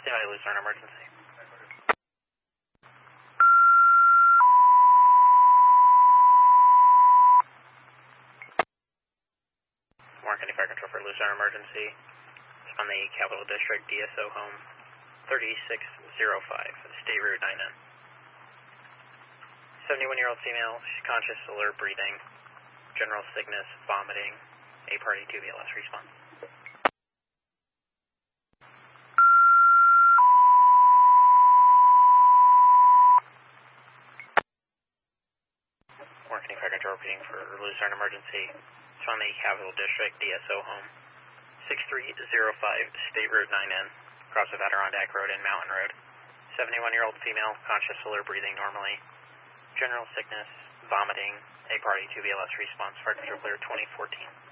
Did I lose an emergency? Warren County Fire Control for Luzerne emergency. It's on the Capital District DSO home, 3605, State Route 9N. 71-year-old female, she's conscious, alert, breathing, general sickness, vomiting, A-party 2 BLS response. Warren County Fire Control repeating for Luzerne emergency. It's on the Capital District DSO home, 6305 State Route 9N, across of Adirondack Road and Mountain Road. 71-year-old female, conscious, alert, breathing normally, general sickness, vomiting, A-party 2 BLS response, fire control clear 2014.